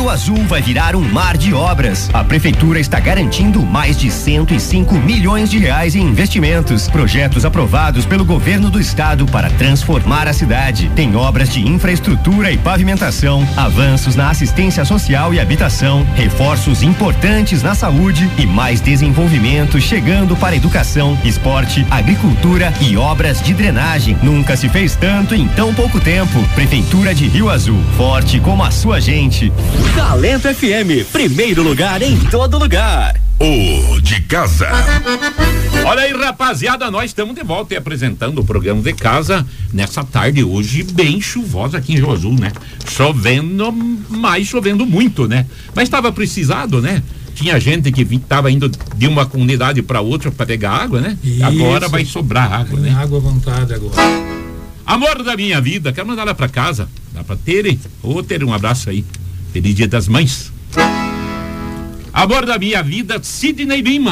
Rio Azul vai virar um mar de obras. A prefeitura está garantindo mais de 105 milhões de reais em investimentos. Projetos aprovados pelo governo do estado para transformar a cidade. Tem obras de infraestrutura e pavimentação, avanços na assistência social e habitação, reforços importantes na saúde e mais desenvolvimento chegando para educação, esporte, agricultura e obras de drenagem. Nunca se fez tanto em tão pouco tempo. Prefeitura de Rio Azul, forte como a sua gente. Talento FM, primeiro lugar em todo lugar. O de casa. Olha aí, rapaziada, nós estamos de volta e apresentando o programa de casa nessa tarde hoje bem chuvosa aqui em Rio Azul, né? Chovendo muito, né? Mas estava precisado, né? Tinha gente que estava indo de uma comunidade para outra para pegar água, né? Isso. Agora vai sobrar água, né? Água à vontade agora. Amor da minha vida, quero mandar ela para casa. Dá para Tere? Ô, Tere, um abraço aí. Feliz Dia das Mães. Amor da minha vida, Sidney Lima.